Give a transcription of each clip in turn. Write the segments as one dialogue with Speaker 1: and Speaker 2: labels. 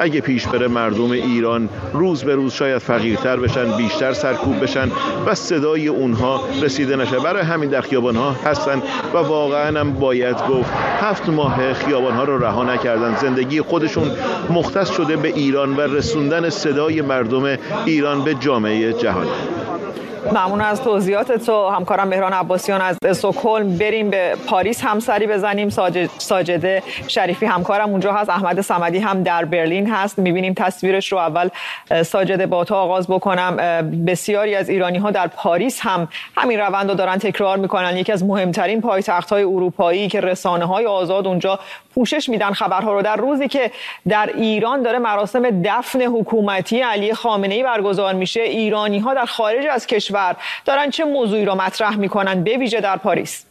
Speaker 1: اگه پیش بره مردم ایران روز به روز شاید فقیرتر بشن، بیشتر سرکوب بشن و صدای اونها رسیده نشه. برای همین در خیابان‌ها هستن و واقعا هم باید گفت 7 ماه خیابان‌ها رو رها نکردن. زندگی خودشون مختص شده به ایران و رسوندن صدای مردم ایران به جامعه جهانی.
Speaker 2: ممنون از توضیحات تو همکارم مهران عباسیان از استکهلم. بریم به پاریس همسری بزنیم. ساجده شریفی همکارم اونجا هست، احمد صمدی هم در برلین هست. میبینیم تصویرش رو. اول ساجده با تو آغاز بکنم. بسیاری از ایرانی ها در پاریس هم همین روند رو دارن تکرار میکنن. یکی از مهمترین پایتخت های اروپایی که رسانه های آزاد اونجا پوشش میدن خبرها رو، در روزی که در ایران داره مراسم دفن حکومتی علی خامنه‌ای برگزار میشه، ایرانی ها در خارج از کشور دارن چه موضوعی رو مطرح میکنن، به ویژه در پاریس؟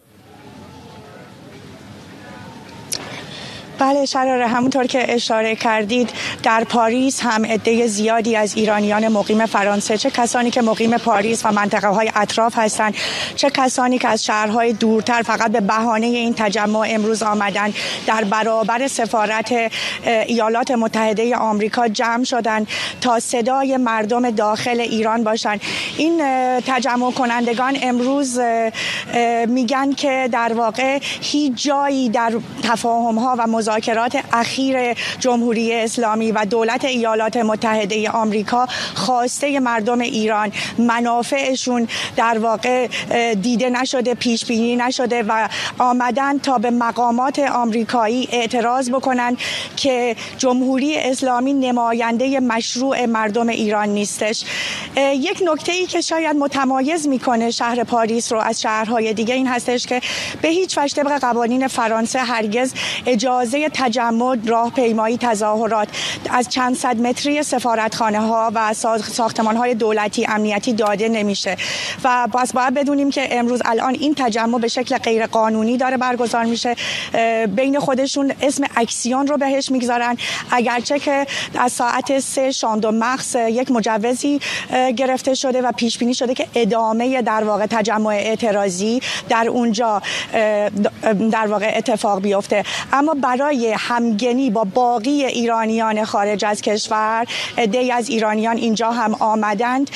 Speaker 3: بله شراره، همونطور که اشاره کردید در پاریس هم عده زیادی از ایرانیان مقیم فرانسه، چه کسانی که مقیم پاریس و منطقه های اطراف هستند، چه کسانی که از شهرهای دورتر فقط به بهانه این تجمع امروز آمدن، در برابر سفارت ایالات متحده آمریکا جمع شدن تا صدای مردم داخل ایران باشن. این تجمع کنندگان امروز میگن که در واقع هیچ جایی در تفاهم ها و مذاکرات اخیر جمهوری اسلامی و دولت ایالات متحده آمریکا خواسته مردم ایران، منافعشون در واقع دیده نشده، پیش بینی نشده و آمدن تا به مقامات آمریکایی اعتراض بکنن که جمهوری اسلامی نماینده مشروع مردم ایران نیستش. یک نکته‌ای که شاید متمایز میکنه شهر پاریس رو از شهرهای دیگه این هستش که به هیچ وجه طبق قوانین فرانسه هرگز اجازه تجمع، راهپیمایی، تظاهرات از چند صد متری سفارتخانه ها و ساختمان های دولتی امنیتی داده نمیشه و پس باید بدونیم که امروز الان این تجمع به شکل غیر قانونی داره برگزار میشه. بین خودشون اسم اکسیون رو بهش میگذارن، اگرچه که از ساعت 3 شاندو مغز یک مجوزی گرفته شده و پیش بینی شده که ادامه در واقع تجمع اعتراضی در اونجا در واقع اتفاق بیفته. اما برای همگنی با باقی ایرانیان خارج از کشور، عده‌ای از ایرانیان اینجا هم آمدند.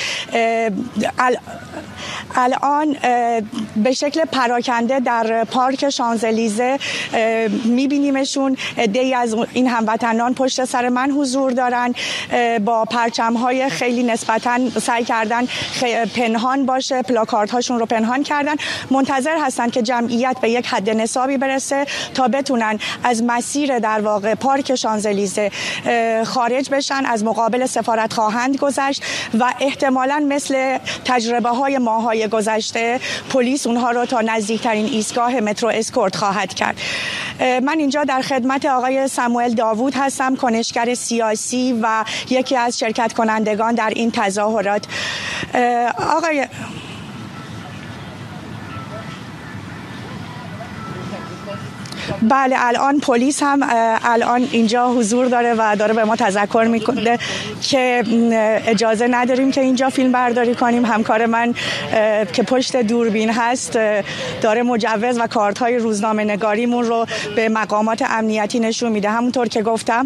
Speaker 3: الان به شکل پراکنده در پارک شانزلیزه میبینیمشون. عده‌ای از این هموطنان پشت سر من حضور دارن، با پرچم‌های خیلی نسبتاً سعی کردن پنهان باشه، پلاکارد هاشون رو پنهان کردن، منتظر هستن که جمعیت به یک حد نصابی برسه تا بتونن از مسیر در واقع پارک شانزلیزه خارج بشن، از مقابل سفارت خواهند گذشت و احتمالاً مثل تجربه های ماهای گذشته پلیس اونها رو تا نزدیکترین ایستگاه مترو اسکورت خواهد کرد. من اینجا در خدمت آقای ساموئل داوود هستم، کنشگر سیاسی و یکی از شرکت کنندگان در این تظاهرات. آقای بله، الان پلیس هم الان اینجا حضور داره و داره به ما تذکر میکنه که اجازه نداریم که اینجا فیلم برداری کنیم. همکار من که پشت دوربین هست داره مجوز و کارت‌های روزنامه نگاریمون رو به مقامات امنیتی نشون میده. همونطور که گفتم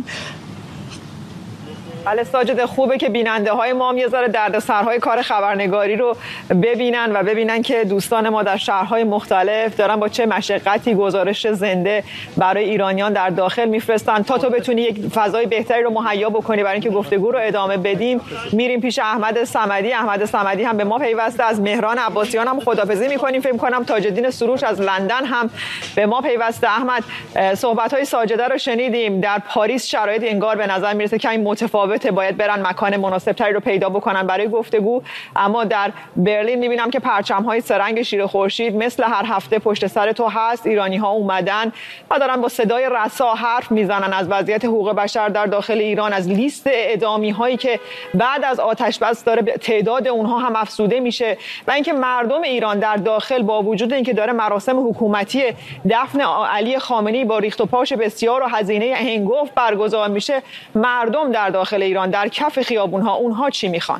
Speaker 2: بله ساجد، خوبه که بیننده های ما هم یه ذره دردسرهای کار خبرنگاری رو ببینن و ببینن که دوستان ما در شهرهای مختلف دارن با چه مشقتی گزارش زنده برای ایرانیان در داخل میفرستن. تا تو بتونی یک فضای بهتری رو مهیا بکنی برای اینکه گفتگو رو ادامه بدیم، میریم پیش احمد صمدی. احمد صمدی هم به ما پیوسته. از مهران عباسیان هم خداحافظی میکنیم. فکر کنم تاج‌الدین سروش از لندن هم به ما پیوسته. احمد، صحبت‌های ساجده رو شنیدیم. در پاریس شرایط انگار به نظر میرسه که این متفاوت، باید برن مکان مناسبتری رو پیدا بکنن برای گفتگو. اما در برلین میبینم که پرچم‌های سه‌رنگ شیر خورشید مثل هر هفته پشت سر تو هست. ایرانی‌ها اومدن و دارن با صدای رسا حرف میزنن از وضعیت حقوق بشر در داخل ایران، از لیست اعدامی‌هایی که بعد از آتش بس داره تعداد اونها هم افزوده میشه و اینکه مردم ایران در داخل با وجود اینکه داره مراسم حکومتی دفن علی خامنه‌ای با ریخت و پاش بسیار و هزینه هنگفت برگزار میشه، مردم در داخل ایران در کف خیابون‌ها اونها چی میخوان؟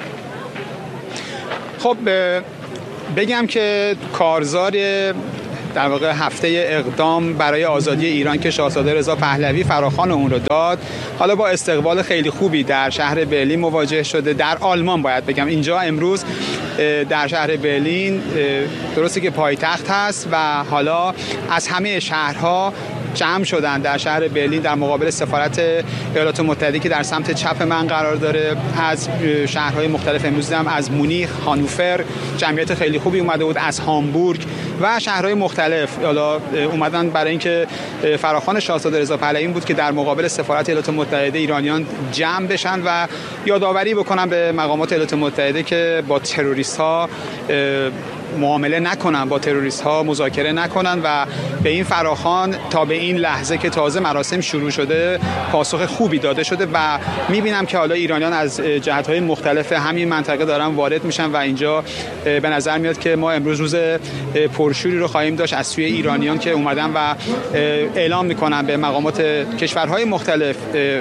Speaker 4: خب بگم که کارزار در واقع هفته اقدام برای آزادی ایران که شاهزاده رضا پهلوی فراخوان اون رو داد، حالا با استقبال خیلی خوبی در شهر برلین مواجه شده. در آلمان باید بگم اینجا امروز در شهر برلین درسته که پایتخت هست و حالا از همه شهرها جمع شدن در شهر برلین در مقابل سفارت ایالات متحده که در سمت چپ من قرار داره. از شهرهای مختلف امروز هم از مونیخ، هانوفر جمعیت خیلی خوبی اومده بود، از هامبورگ و شهرهای مختلف حالا اومدن برای اینکه فراخوان شاهزاده رضا پهلوی بود که در مقابل سفارت ایالات متحده ایرانیان جمع بشن و یادآوری بکنن به مقامات ایالات متحده که با تروریست ها معامله نکنن، با تروریست ها مذاکره نکنن و به این فراخوان تا به این لحظه که تازه مراسم شروع شده پاسخ خوبی داده شده و میبینم که حالا ایرانیان از جهت‌های مختلف همین منطقه دارن وارد میشن و اینجا به نظر میاد که ما امروز روز پرشوری رو خواهیم داشت از سوی ایرانیان که اومدن و اعلام میکنن به مقامات کشورهای مختلف.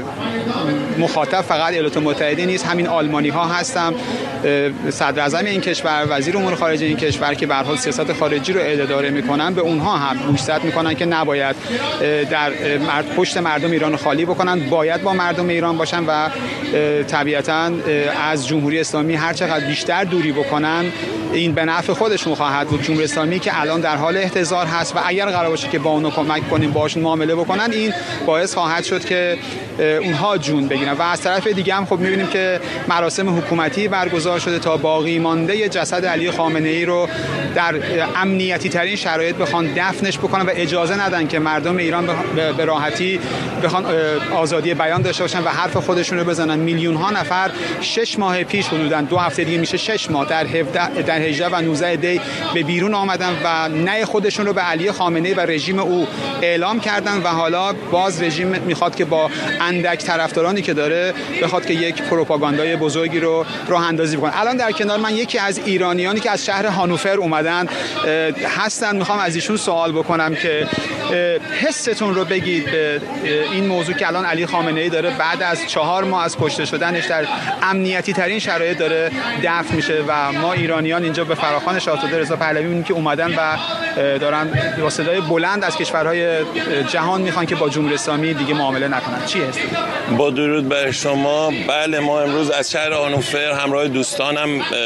Speaker 4: مخاطب فقط ایالات متحده نیست، همین آلمانی ها هستن، صدر اعظم این کشور، وزیر امور خارجه این کشور که به هر حال سیاست خارجی رو اداره میکنن، به اونها هم گوشزد میکنن که نباید در پشت مردم ایران خالی بکنن، باید با مردم ایران باشن و طبیعتاً از جمهوری اسلامی هر چقدر بیشتر دوری بکنن این به نفع خودشون خواهد بود. جمهوری اسلامی که الان در حال احتضار هست و اگر قرار باشه که با اونها کمک کنیم، باهاشون معامله بکنن، این باعث خواهد شد که اونها جون بگیرن. و از طرف دیگه هم خب می‌بینیم که مراسم حکومتی برگزار شده تا باقی مانده جسد علی خامنه‌ای رو در امنیتی ترین شرایط بخوان دفنش بکنن و اجازه ندن که مردم ایران به راحتی بخوان آزادی بیان داشته باشن و حرف خودشون رو بزنن. میلیون ها نفر 6 ماه پیش حدوداً 2 هفته دیگه میشه 6 ماه در 18 و 19 دی به بیرون آمدن و نه خودشون رو به علی خامنه‌ای و رژیم او اعلام کردن و حالا باز رژیم میخواد که با اندک طرفدارانی که داره بخواد که یک پروپاگاندای بزرگی رو راه اندازی بکنه. الان در کنار من یکی از ایرانیانی که از شهر هانوفر اومدن هستن، میخوام از ایشون سوال بکنم که حستون رو بگید به این موضوع که الان علی خامنه‌ای داره بعد از 4 ماه از کشته شدنش در امنیتی ترین شرایط داره دفن میشه و ما ایرانیان اینجا به فراخوان شاهزاده رضا پهلوی میبینیم که اومدن و دارن با صدای بلند از کشورهای جهان میخوان که با جمهوری اسلامی دیگه معامله نکنن. چی هست؟
Speaker 5: با درود بر شما. بله، ما امروز از شهر هانوفر همراه دوستانم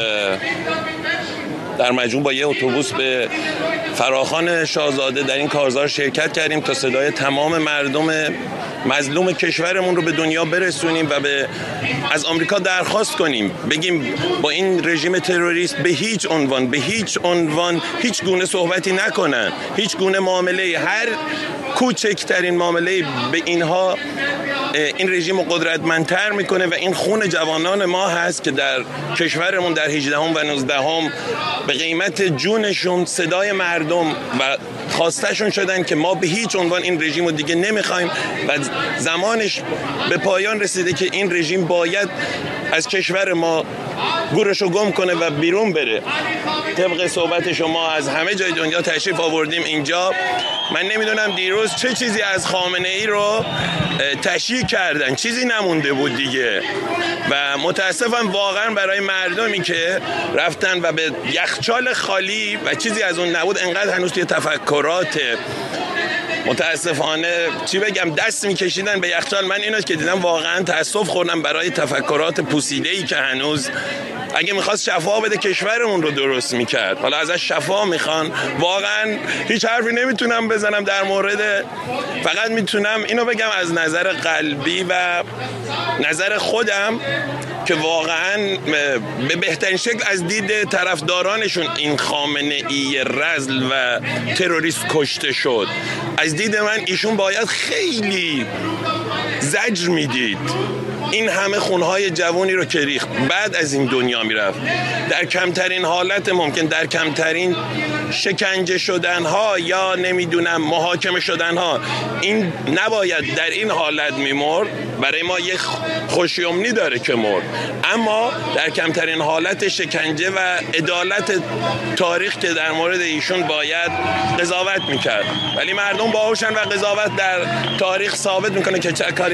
Speaker 5: در مجموع با یه اتوبوس به فراخوان شاهزاده در این کارزار شرکت کردیم تا صدای تمام مردم مظلوم کشورمون رو به دنیا برسونیم و از آمریکا درخواست کنیم، بگیم با این رژیم تروریست به هیچ عنوان هیچ گونه صحبتی نکنن، هیچ گونه معامله، هر کوچکترین معامله به اینها این رژیم رو قدرتمندتر میکنه و این خون جوانان ما هست که در کشورمون در 18 و 19 به قیمت جونشون صدای مردم و خواستشون شدن که ما به هیچ عنوان این رژیم رو دیگه نمیخوایم و زمانش به پایان رسیده که این رژیم باید از کشور ما گورشو گم کنه و بیرون بره. طبق صحبت شما از همه جای دنیا تشریف آوردیم اینجا. من نمیدونم دیروز چه چیزی از خامنه‌ای رو تشییع کردن، چیزی نمونده بود دیگه و متاسفم واقعا برای مردمی که رفتن و به یخچال خالی و چیزی از اون نبود انقدر هنوز توی تفکرات متاسفانه چی بگم دست میکشیدن به یخچال. من اینو که دیدم واقعا تاسف خوردم برای تفکرات پوسیده‌ای که هنوز اگه میخواست شفا بده کشورمون رو درست میکرد، حالا ازش شفا میخوان. واقعا هیچ حرفی نمیتونم بزنم در مورد، فقط میتونم اینو بگم از نظر قلبی و نظر خودم که واقعا به بهترین شکل از دید طرفدارانشون این خامنه‌ای رذل و تروریست کشته شد. از دید من ایشون باید خیلی زجر میدید این همه خونهای جوانی رو که ریخت، بعد از این دنیا میرفت در کمترین حالت ممکن، در کمترین شکنجه شدنها یا نمیدونم محاکمه شدنها، این نباید در این حالت میمرد. برای ما یه خوشیومنی داره که مرد، اما در کمترین حالت شکنجه و عدالت تاریخ که در مورد ایشون باید قضاوت میکرد، ولی مردم باهوشن و قضاوت در تاریخ ثابت میکنه که چه کاری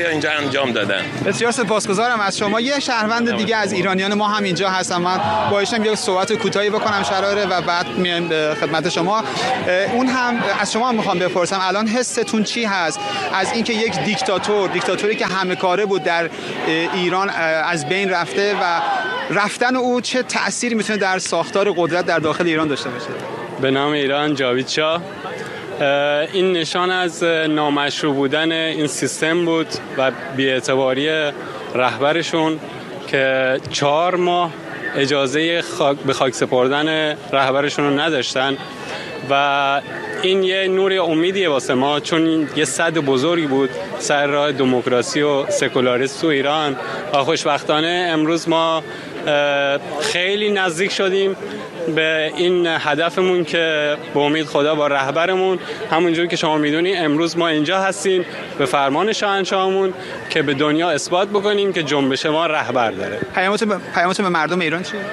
Speaker 5: کاری اینجا انجام دادن.
Speaker 4: بسیار سپاسگزارم از شما. یه شهروند دیگه از ایرانیان ما هم اینجا هستم. من با ایشون یه صحبت کوتاهی بکنم شراره و بعد میایم به خدمت شما. اون هم از شما هم میخوام بپرسم الان حستون چی هست از اینکه یک دیکتاتوری که همه کاره بود در ایران از بین رفته و رفتن او چه تأثیری میتونه در ساختار قدرت در داخل ایران داشته باشه؟
Speaker 6: به نام ایران جاوید شاه. این نشان از نامشروع بودن این سیستم بود و بی‌اعتباری رهبرشون که 4 ماه اجازه به خاک سپردن رهبرشون رو نداشتن و این یه نور امیدیه واسه ما، چون یه سد بزرگی بود سر راه دموکراسی و سکولاریسم تو ایران و خوشبختانه امروز ما خیلی نزدیک شدیم به این هدفمون که به امید خدا با رهبرمون همونجور که شما میدونی امروز ما اینجا هستیم به فرمان شاهنشاهمون که به دنیا اثبات بکنیم که جنبش ما رهبر داره.
Speaker 4: پیامتون به مردم ایران چیه؟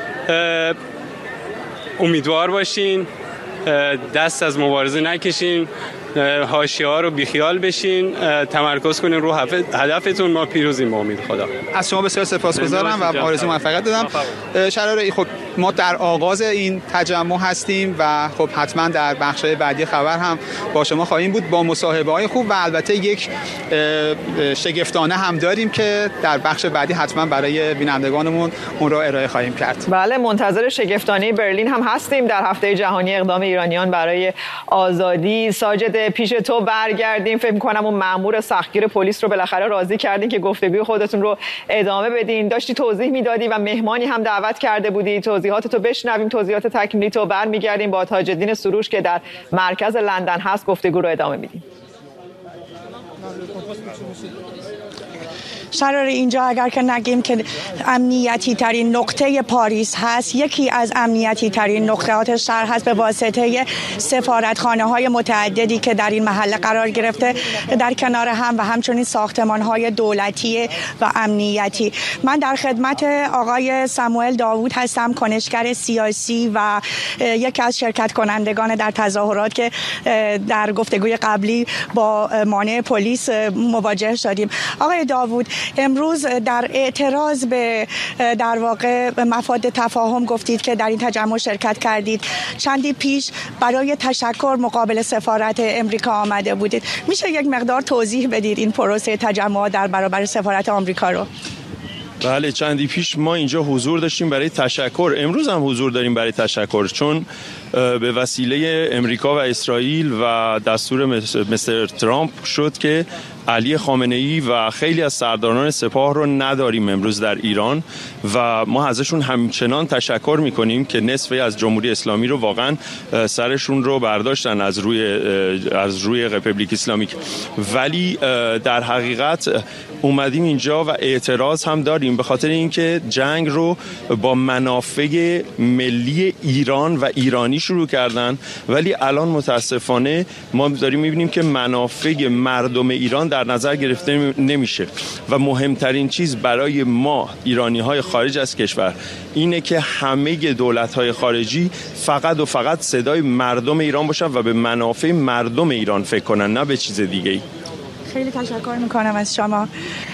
Speaker 6: امیدوار باشین، دست از مبارزه نکشین، حاشیه‌ها رو بیخیال بشین، تمرکز کنین رو هدفتون. ما پیروزیم به امید خدا.
Speaker 4: از شما بسیار سپاسگزارم و آرزوی موفقیت دادم. شراره خب ما در آغاز این تجمع هستیم و خب حتما در بخش‌های بعدی خبر هم با شما خواهیم بود با مصاحبه‌های خوب و البته یک شگفتانه هم داریم که در بخش بعدی حتما برای بینندگانمون اون رو ارائه خواهیم کرد.
Speaker 2: بله، منتظر شگفتانه برلین هم هستیم در هفته جهانی اقدام ایرانیان برای آزادی. ساجد پیش تو برگردیم. فکر می‌کنم اون مأمور سختگیر پلیس رو بالاخره راضی کردین که گفتگوی خودتون رو ادامه بدین. داشتی توضیح میدادی و مهمانی هم دعوت کرده بودی. توضیحاتتو بشنویم، توضیحات تکمیلی تو. برمیگردیم با تاج الدین سروش که در مرکز لندن هست گفتگو رو ادامه میدیم.
Speaker 3: شرار اینجا اگر که نگیم که امنیتی ترین نقطه پاریس هست، یکی از امنیتی ترین نقاط شهر هست به واسطه سفارتخانه های متعددی که در این محله قرار گرفته در کنار هم و همچنین ساختمان های دولتی و امنیتی. من در خدمت آقای ساموئل داوود هستم، کنشگر سیاسی و یکی از شرکت کنندگان در تظاهرات که در گفتگوی قبلی با مانع پلیس مواجه شدیم. آقای داوود، امروز در اعتراض به در واقع مفاد تفاهم گفتید که در این تجمع شرکت کردید. چندی پیش برای تشکر مقابل سفارت امریکا آمده بودید. میشه یک مقدار توضیح بدید این پروسه تجمع در برابر سفارت آمریکا رو؟
Speaker 1: بله، چندی پیش ما اینجا حضور داشتیم برای تشکر. امروز هم حضور داریم برای تشکر، چون به وسیله امریکا و اسرائیل و دستور مستر ترامپ شد که علی خامنه‌ای و خیلی از سرداران سپاه رو نداریم امروز در ایران و ما ازشون همچنان تشکر میکنیم که نصفی از جمهوری اسلامی رو واقعا سرشون رو برداشتن از روی رپبلیک اسلامیک. ولی در حقیقت اومدیم اینجا و اعتراض هم داریم به خاطر اینکه جنگ رو با منافع ملی ایران و ایرانی شروع کردن، ولی الان متاسفانه ما داریم میبینیم که منافع مردم ایران در نظر گرفته نمیشه و مهمترین چیز برای ما ایرانی‌های خارج از کشور اینه که همه دولت‌های خارجی فقط و فقط صدای مردم ایران باشن و به منافع مردم ایران فکر کنن، نه به چیز دیگه‌ای.
Speaker 3: خیلی تشکر میکنم از شما.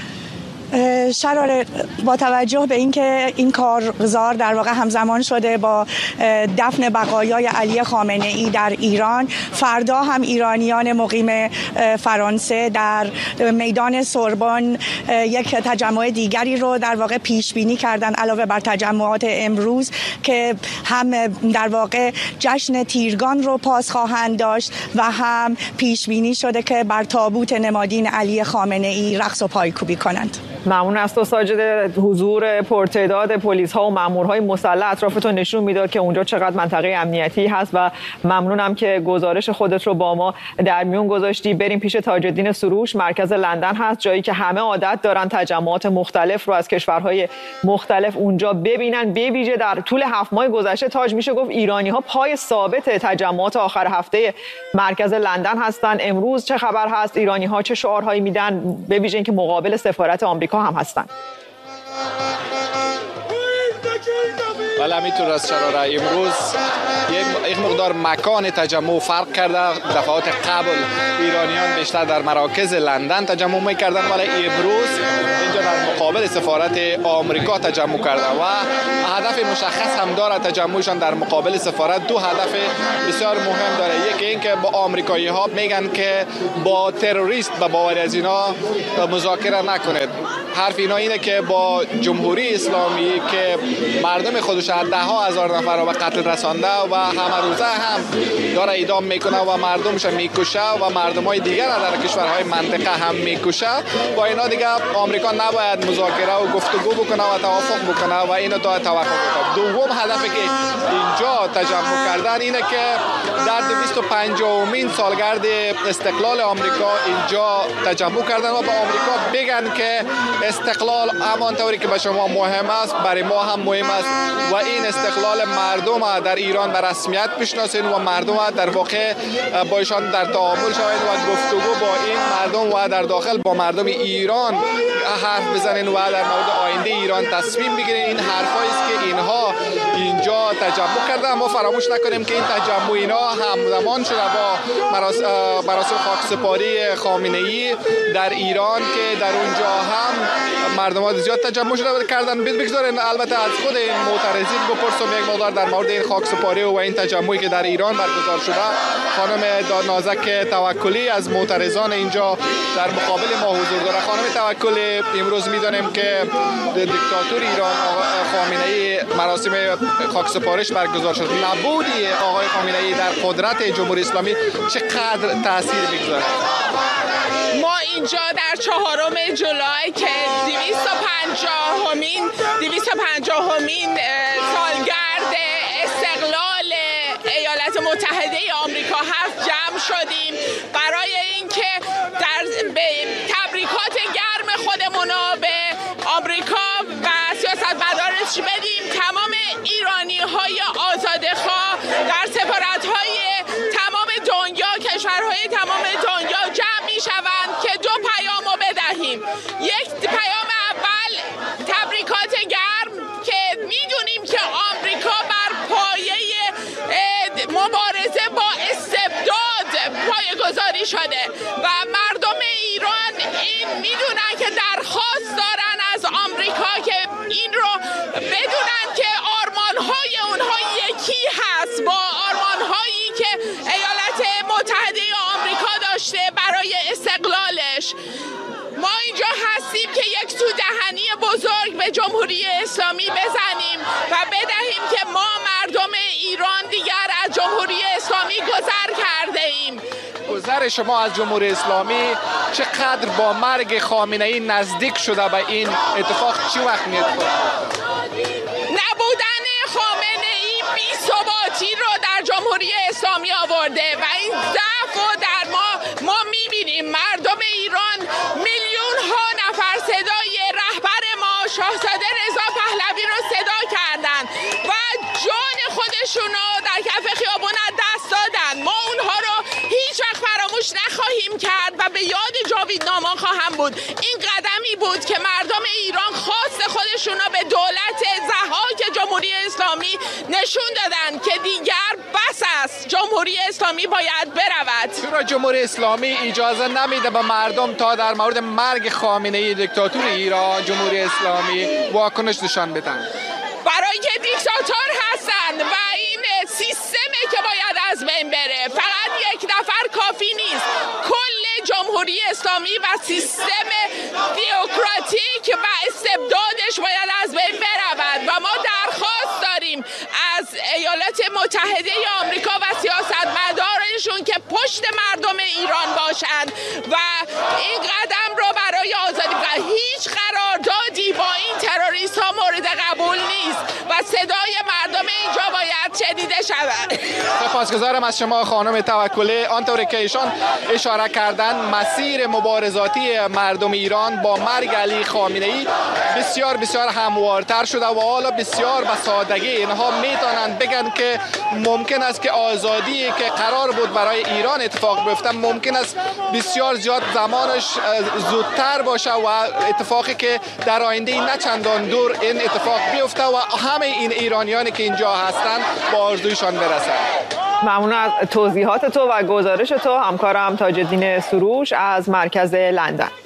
Speaker 3: شراره، با توجه به اینکه این کارزار در واقع همزمان شده با دفن بقایای علی خامنه‌ای در ایران، فردا هم ایرانیان مقیم فرانسه در میدان سوربن یک تجمع دیگری رو در واقع پیش بینی کردن علاوه بر تجمعات امروز که هم در واقع جشن تیرگان رو پاس خواهند داشت و هم پیش بینی شده که بر تابوت نمادین علی خامنه‌ای رقص و پایکوبی کنند.
Speaker 2: ممنون از تو ساجد. حضور پرتعداد پلیس ها و مامورهای مسلح اطرافتون نشون میداد که اونجا چقدر منطقه امنیتی هست و ممنونم که گزارش خودت رو با ما در میون گذاشتی. بریم پیش تاج الدین سروش. مرکز لندن هست، جایی که همه عادت دارن تجمعات مختلف رو از کشورهای مختلف اونجا ببینن. به ویژه در طول 7 ماه گذشته تاج میشه گفت ایرانی ها پای ثابت تجمعات آخر هفته مرکز لندن هستن. امروز چه خبر هست؟ ایرانی ها چه شعارهایی میدن؟ به ویژه اینکه مقابل سفارت آمریکا هم هستن.
Speaker 7: بله، همینطور از شراره. امروز
Speaker 4: یک مقدار مکان تجمع فرق کرده. دفعات قبل ایرانیان بیشتر در مراکز لندن تجمع میکردن، ولی امروز اینجا در مقابل سفارت آمریکا تجمع کردن و هدف مشخص هم داره. تجمعشان در مقابل سفارت دو هدف بسیار مهم داره. یکی این که با آمریکایی ها میگن که با تروریست و باور از اینا مذاکره نکنید. حرف اینا اینه که با جمهوری اسلامی که مردم خودش ده ها هزار نفر را به قتل رسانده و همه روزه هم داره اعدام میکنه و مردمش میکشه و مردم های دیگر در کشورهای منطقه هم میکشه. با اینا دیگه آمریکا نباید مذاکره و گفتگو بکنه و توافق بکنه و اینو تا توقف بکنه. دوم هدفی که اینجا تجمع کردن اینه که در 250مین سالگرد استقلال آمریکا اینجا تجمع کردن و به آمریکا بگن که استقلال همانطوری که به شما مهم است برای ما هم مهم است و این استقلال مردم در ایران به رسمیت بشناسین و مردم در واقع با ایشان در تعامل شوید و گفتگو با این مردم و در داخل با مردم ایران حرف بزنین و در مورد آینده ایران تصمیم بگیرین. این حرفایی است که اینها اینجا تجمع کردن. ما فراموش نکنیم که این تجمع اینا همزمان شده با مراسم خاکسپاری خامنه‌ای در ایران که در اونجا هم مردم زیاد تجمع شده کردن. بگذارین البته از خود این معترضین بپرسم یک مقدار در مورد این خاکسپاری و این تجمعی که در ایران برگزار شده. خانم نازک توکلی از معترضان اینجا در مقابل ما حضور داره. خانم توکلی، امروز میدونیم که دیکتاتور ایران خامنه‌ای مراسم خاکسپاریش برگزار شد. نبودی آقای خامنه‌ای در قدرت جمهوری اسلامی چقدر تاثیر میگذاره؟
Speaker 7: ما اینجا در 4 جولای که 250مین سالگرد استقلال ایالات متحده آمریکا هست جمع شدیم برای اینکه در تبریکات گرم خودمونو به آمریکا و سیاستمدارش بدیم. تمام ایرانی‌های آزادخواه در سفارت‌های تمام دنیا، کشورهای تمام دنیا جمع می‌شوند که دو پیامو بدهیم. یک پیام اول تبریکات گرم که می‌دونیم که آمریکا بر پایه مبارزه با استبداد پایه‌گذاری شده و مردم ایران این می‌دونن که درخواست دارن از آمریکا که این رو بدونن که آرمان‌های اونها یکی هست با آرمان‌هایی که ایالات متحده آمریکا داشته برای استقلالش. ما اینجا هستیم که یک سوددهنی بزرگ به جمهوری اسلامی بزنیم و بدهیم که ما مردم ایران دیگر از جمهوری اسلامی گذر کرده ایم.
Speaker 4: گذر شما از جمهوری اسلامی چقدر با مرگ خامنه‌ای نزدیک شده به این اتفاق؟ چی وقت می‌افتاد؟
Speaker 7: نبودن خامنه‌ای بی‌ثباتی رو در جمهوری اسلامی آورده و این ضعف رو در ما می‌بینیم. مردم ایران میلیون ها نفر صدای رهبر ما شاهزاده رضا پهلوی رو صدا کردن و جان خودشون رو در کف خیابون دست دادن. ما اونها رو هیچ وقت فراموش نخواهیم کرد و به یاد جاویدنامان خواهم بود. این قدمی بود که مردم ایران خواست خودشون رو به دولت ضحاک جمهوری اسلامی نشون دادن که دیگر بس است، جمهوری اسلامی باید برود.
Speaker 4: چرا جمهوری اسلامی اجازه نمیده به مردم تا در مورد مرگ خامنه‌ای دیکتاتور ایران جمهوری اسلامی واکنش نشان بدن؟
Speaker 7: برای که دیکتاتور هستند و این سیستمی که باید از بین بره. فقط یک نفر کافی نیست، کل جمهوری اسلامی و سیستم تئوکراتیک و استبدادش باید از بین برود و ما درخواست داریم از ایالات متحده آمریکا و سیاستمدارشون که پشت مردم ایران باشند و این قدم رو برای آزادی و هیچ قراردادی با این تروریست ها مورد قبول نیست و صدای مردم اینجا باید شنیده شود.
Speaker 8: سپاسگزارم از شما خانم توکلی. آنطوری که ایشان اشاره کردن مسیر مبارزاتی مردم ایران با مرگ علی خامنه‌ای بسیار بسیار هموارتر شده و حالا بسیار به سادگی اینها میتونن بگن که ممکن است که آزادی که قرار بود برای ایران اتفاق بیفته ممکن است بسیار زیاد زمانش زودتر باشه و اتفاقی که در آینده نه چندان دور این اتفاق بیفته و همه این ایرانیانی که اینجا هستند با آرزویشان برسند.
Speaker 2: ممنون از توضیحات تو و گزارش تو همکارم تاج‌الدین سروش از مرکز لندن.